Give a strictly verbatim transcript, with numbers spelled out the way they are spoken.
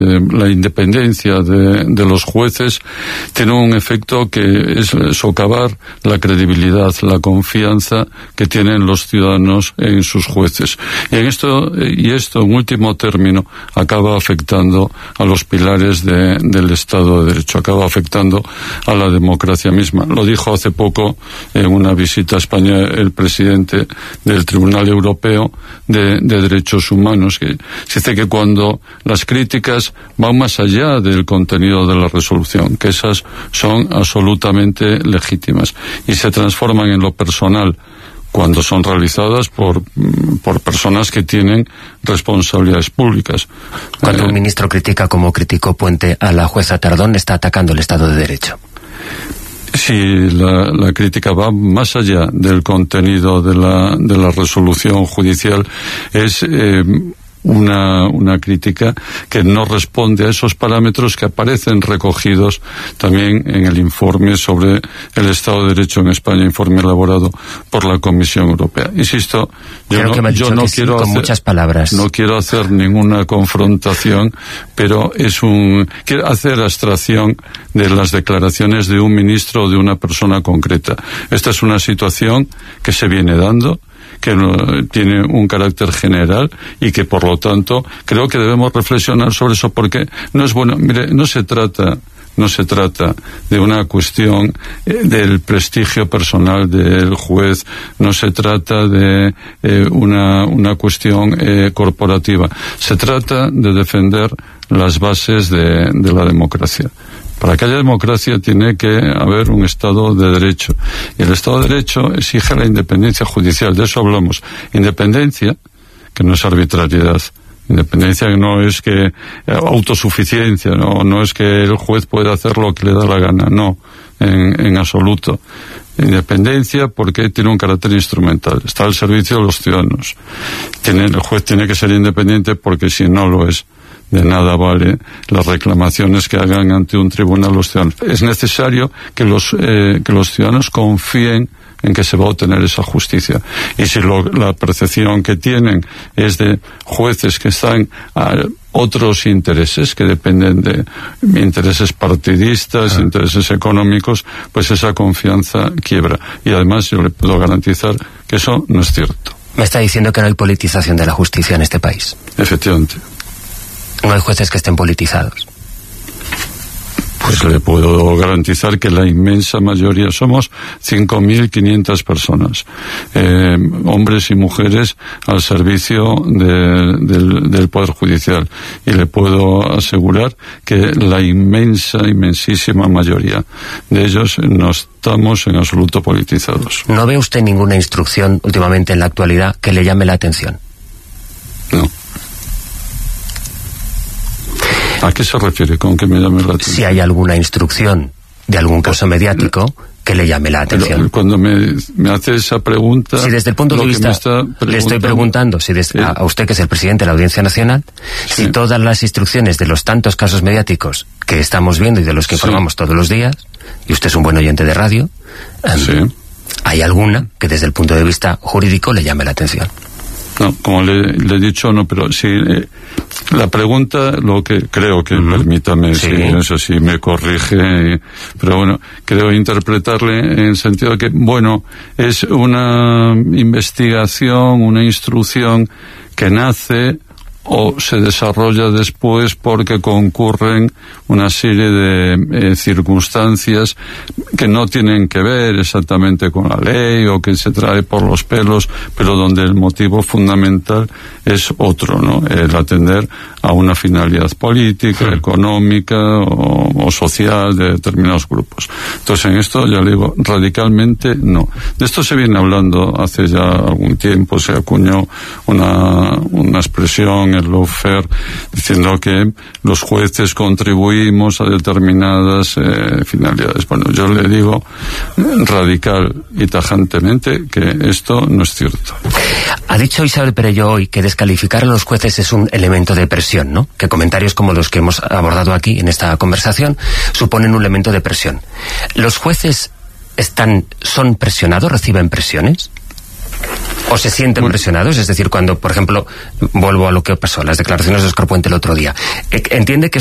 Eh, la independencia de, de los jueces tiene un efecto que es socavar la credibilidad, la confianza que tienen los ciudadanos en sus jueces. Y en esto, y esto en último término, acaba afectando a los pilares de, del Estado de Derecho, acaba afectando a la democracia misma. Lo dijo hace poco en una visita a España el presidente del Tribunal Europeo de, de Derechos Humanos, que dice que cuando las críticas van más allá del contenido de la resolución, que esas son absolutamente legítimas y se transforman en lo personal cuando son realizadas por, por personas que tienen responsabilidades públicas. Cuando eh, un ministro critica, como criticó Puente a la jueza Tardón, está atacando el Estado de Derecho. Si la, la crítica va más allá del contenido de la, de la resolución judicial, es eh, una, una crítica que no responde a esos parámetros que aparecen recogidos también en el informe sobre el Estado de Derecho en España, informe elaborado por la Comisión Europea. Insisto, yo no, yo no quiero con hacer, muchas palabras. no quiero hacer ninguna confrontación, pero es un, quiero hacer abstracción de las declaraciones de un ministro o de una persona concreta. Esta es una situación que se viene dando, que tiene un carácter general y que por lo tanto creo que debemos reflexionar sobre eso, porque no es bueno, mire, no se trata no se trata de una cuestión eh, del prestigio personal del juez, no se trata de eh, una una cuestión eh, corporativa, se trata de defender las bases de, de la democracia. Para que haya democracia tiene que haber un Estado de Derecho. Y el Estado de Derecho exige la independencia judicial. De eso hablamos. Independencia, que no es arbitrariedad. Independencia que no es que autosuficiencia, no, no es que el juez pueda hacer lo que le da la gana. No, en, en absoluto. Independencia porque tiene un carácter instrumental. Está al servicio de los ciudadanos. Tiene, el juez tiene que ser independiente porque si no lo es, de nada vale las reclamaciones que hagan ante un tribunal los ciudadanos. Es necesario que los eh, que los ciudadanos confíen en que se va a obtener esa justicia. Y si lo, la percepción que tienen es de jueces que están a otros intereses, que dependen de intereses partidistas, ah. intereses económicos, pues esa confianza quiebra. Y además yo le puedo garantizar que eso no es cierto. Me está diciendo que no hay politización de la justicia en este país. Efectivamente. No hay jueces que estén politizados. Pues le puedo garantizar que la inmensa mayoría, somos cinco mil quinientas personas, eh, hombres y mujeres al servicio de, del, del Poder Judicial. Y le puedo asegurar que la inmensa, inmensísima mayoría de ellos no estamos en absoluto politizados. ¿No ve usted ninguna instrucción últimamente en la actualidad que le llame la atención? No. ¿A qué se refiere con que me llame la atención? Si hay alguna instrucción de algún caso mediático que le llame la atención. Pero cuando me, me hace esa pregunta... Si desde el punto de vista... Le estoy preguntando, si desde, a, a usted que es el presidente de la Audiencia Nacional, sí. si todas las instrucciones de los tantos casos mediáticos que estamos viendo y de los que sí. informamos todos los días, y usted es un buen oyente de radio, um, sí. ¿hay alguna que desde el punto de vista jurídico le llame la atención? No, como le, le he dicho, no, pero sí, eh, la pregunta, lo que creo que, uh-huh. permítame, sí. si eso sí me corrige, pero bueno, creo interpretarle en el sentido de que, bueno, es una investigación, una instrucción que nace o se desarrolla después porque concurren una serie de eh, circunstancias que no tienen que ver exactamente con la ley o que se trae por los pelos, pero donde el motivo fundamental es otro, ¿no? El atender a una finalidad política, sí. económica o, o social de determinados grupos. Entonces, en esto, ya le digo, radicalmente no. De esto se viene hablando hace ya algún tiempo, se acuñó una, una expresión, el lawfare, diciendo que los jueces contribuimos a determinadas eh, finalidades. Bueno, yo le digo radical y tajantemente que esto no es cierto. Ha dicho Isabel Perelló hoy que descalificar a los jueces es un elemento de presión, ¿no? Que comentarios como los que hemos abordado aquí en esta conversación suponen un elemento de presión. ¿Los jueces están, son presionados, reciben presiones? ¿O se sienten bueno. presionados? Es decir, cuando, por ejemplo, vuelvo a lo que pasó, las declaraciones de Óscar Puente el otro día. Entiende que